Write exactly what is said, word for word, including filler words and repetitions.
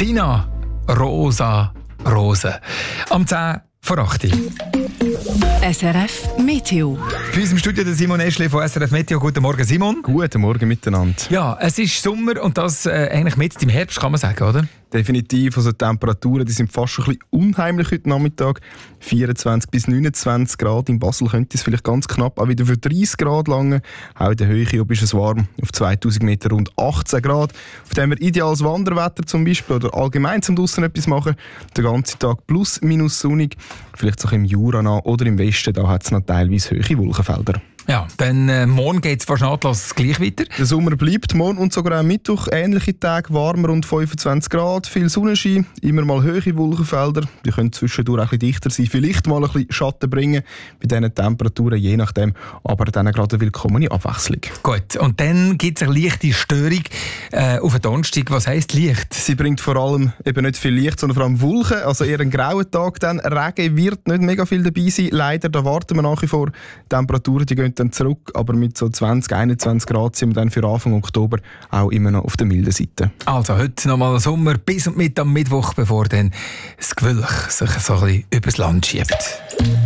Sina, Rosa, Rose. Am zehn vor acht. S R F Meteo. Bei uns im Studio der Simon Eschli von S R F Meteo. Guten Morgen, Simon. Guten Morgen miteinander. Ja, es ist Sommer und das äh, eigentlich mit im Herbst, kann man sagen, oder? Definitiv. Also die Temperaturen die sind fast schon ein bisschen unheimlich heute Nachmittag. vierundzwanzig bis neunundzwanzig Grad. In Basel könnte es vielleicht ganz knapp auch wieder für dreißig Grad lange. Auch in der Höhe ob ist es warm. Auf zweitausend Meter rund achtzehn Grad. Auf dem wir ideales Wanderwetter zum Beispiel oder allgemein zum draussen etwas machen. Den ganzen Tag plus minus sonnig. Vielleicht so im Jura nah oder im Westen. Da hat es noch teilweise hohe Wolkenfelder. Ja, dann äh, morgen geht es fast nahtlos gleich weiter. Der Sommer bleibt, morgen und sogar am Mittwoch ähnliche Tage, warmer rund fünfundzwanzig Grad, viel Sonnenschein, immer mal hohe Wolkenfelder, die können zwischendurch ein bisschen dichter sein, vielleicht mal ein bisschen Schatten bringen bei diesen Temperaturen, je nachdem, aber dann gerade eine willkommene Abwechslung. Gut, und dann gibt es eine leichte Störung äh, auf den Donnerstag. Was heisst Licht? Sie bringt vor allem eben nicht viel Licht, sondern vor allem Wolken, also eher einen grauen Tag dann. Regen wird nicht mega viel dabei sein, leider, da warten wir nach wie vor. Temperaturen, die gehen dann zurück, aber mit so zwanzig, einundzwanzig Grad sind wir dann für Anfang Oktober auch immer noch auf der milden Seite. Also heute nochmal Sommer bis und mit am Mittwoch, bevor dann das Gewölk sich so ein bisschen übers Land schiebt.